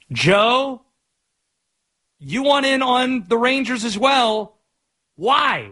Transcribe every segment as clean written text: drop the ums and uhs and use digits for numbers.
Joe, you want in on the Rangers as well. Why?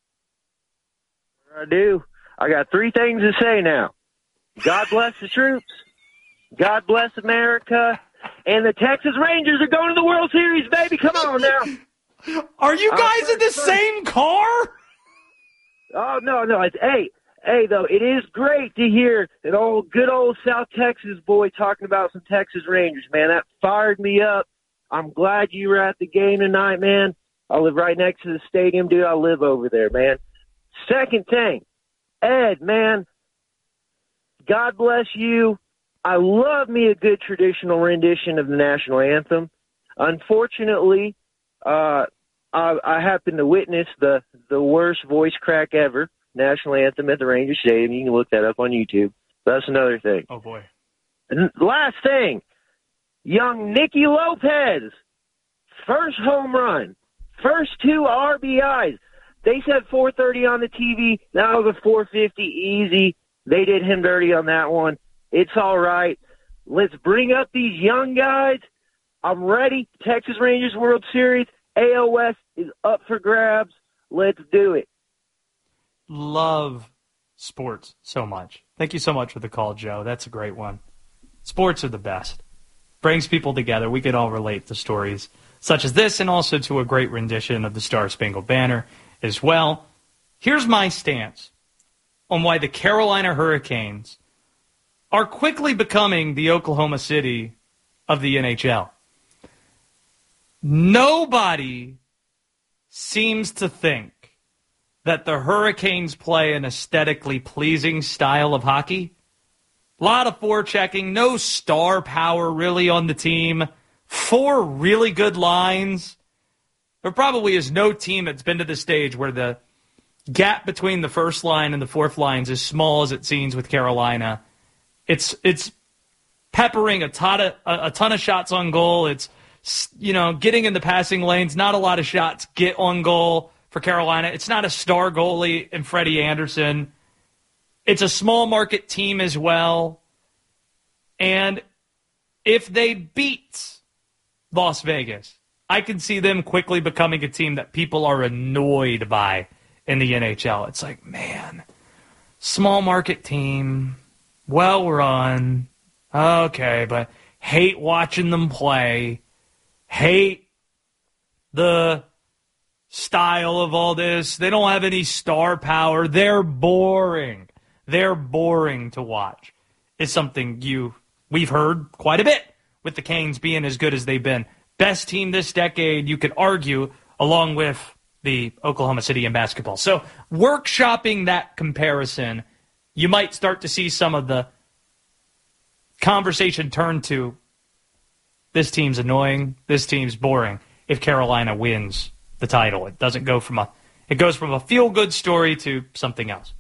I do. I got three things to say now. God bless the troops. God bless America. And the Texas Rangers are going to the World Series, baby. Come on now. Are you guys in the same car? Oh, no. Hey, though, it is great to hear an good old South Texas boy talking about some Texas Rangers, man. That fired me up. I'm glad you were at the game tonight, man. I live right next to the stadium, dude. I live over there, man. Second thing, Ed, man, God bless you. I love me a good traditional rendition of the national anthem. Unfortunately, I happened to witness the worst voice crack ever, national anthem at the Ranger Stadium. You can look that up on YouTube. That's another thing. Oh, boy. And last thing, young Nicky Lopez, first home run, first 2 RBIs. They said 430 on the TV. That was a 450 easy. They did him dirty on that one. It's all right. Let's bring up these young guys. I'm ready. Texas Rangers World Series. AL West is up for grabs. Let's do it. Love sports so much. Thank you so much for the call, Joe. That's a great one. Sports are the best. Brings people together. We can all relate to stories such as this and also to a great rendition of the Star-Spangled Banner as well. Here's my stance on why the Carolina Hurricanes are quickly becoming the Oklahoma City of the NHL. Nobody seems to think that the Hurricanes play an aesthetically pleasing style of hockey. A lot of forechecking, no star power really on the team, 4 really good lines. There probably is no team that's been to the stage where the gap between the first line and the fourth line is as small as it seems with Carolina. It's peppering a ton of shots on goal. It's, getting in the passing lanes. Not a lot of shots get on goal for Carolina. It's not a star goalie in Freddie Anderson. It's a small market team as well. And if they beat Las Vegas, I can see them quickly becoming a team that people are annoyed by in the NHL. It's like, man, small market team, well run, okay, but hate watching them play, hate the style of all this. They don't have any star power. They're boring. They're boring to watch. It's something we've heard quite a bit with the Canes being as good as they've been. Best team this decade, you could argue, along with the Oklahoma City in basketball. So workshopping that comparison, you might start to see some of the conversation turn to this team's annoying, this team's boring if Carolina wins the title. It doesn't go it goes from a feel-good story to something else.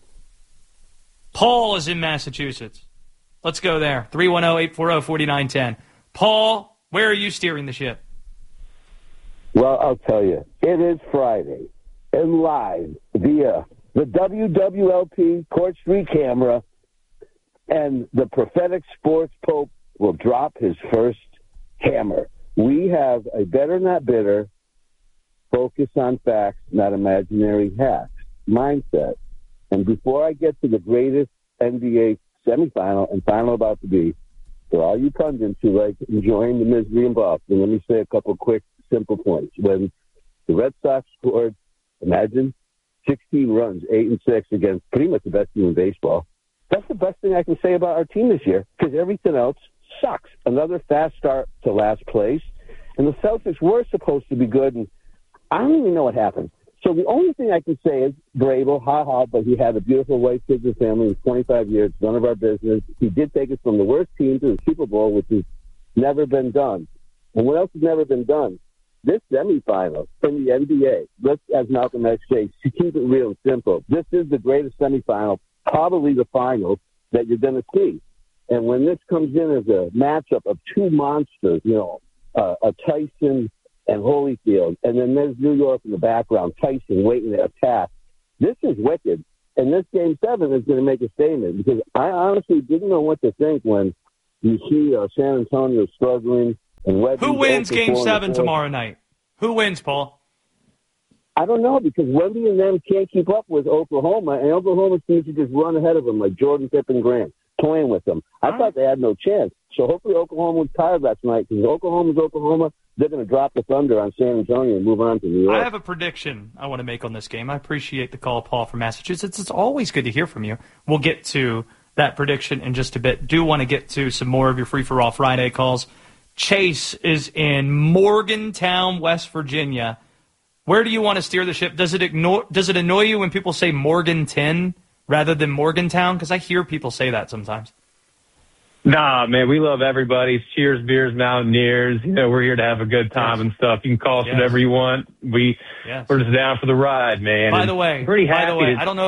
Paul is in Massachusetts. Let's go there. 310-840-4910. Paul, where are you steering the ship? Well, I'll tell you, it is Friday, and live via the WWLP Court Street camera, and the prophetic sports pope will drop his first hammer. We have a better not bitter, focus on facts, not imaginary hacks mindset. And before I get to the greatest NBA semifinal and final about to be, for all you pundits who like enjoying the misery in Boston, let me say a couple quick, simple points. When the Red Sox scored, imagine, 16 runs, 8-6 against pretty much the best team in baseball. That's the best thing I can say about our team this year, because everything else sucks. Another fast start to last place, and the Celtics were supposed to be good, and I don't even know what happened. So the only thing I can say is, Grable, ha-ha, but he had a beautiful wife, kids, and family in 25 years, none of our business. He did take us from the worst team to the Super Bowl, which has never been done. And what else has never been done? This semifinal from the NBA, let's, as Malcolm X says, to keep it real and simple, this is the greatest semifinal, probably the final, that you're going to see. And when this comes in as a matchup of two monsters, a Tyson and Holyfield, and then there's New York in the background, Tyson waiting to attack. This is wicked. And this Game 7 is going to make a statement, because I honestly didn't know what to think when you see San Antonio struggling, Who wins Game 7 tomorrow night? Who wins, Paul? I don't know, because Wemby and them can't keep up with Oklahoma, and Oklahoma seems to just run ahead of them like Jordan Pippen Grant, toying with them. I thought they had no chance. So hopefully Oklahoma was tired last night, because Oklahoma's Oklahoma. They're going to drop the Thunder on San Antonio and move on to New York. I have a prediction I want to make on this game. I appreciate the call, Paul, from Massachusetts. It's always good to hear from you. We'll get to that prediction in just a bit. Do want to get to some more of your Free-for-All Friday calls. Chase is in Morgantown, West Virginia. Where do you want to steer the ship? Does it annoy you when people say Morganton rather than Morgantown? Because I hear people say that sometimes. Nah, man, we love everybody. Cheers, beers, Mountaineers. You know, we're here to have a good time and stuff. You can call us whatever you want. We're just down for the ride, man. By the way, pretty happy. I don't know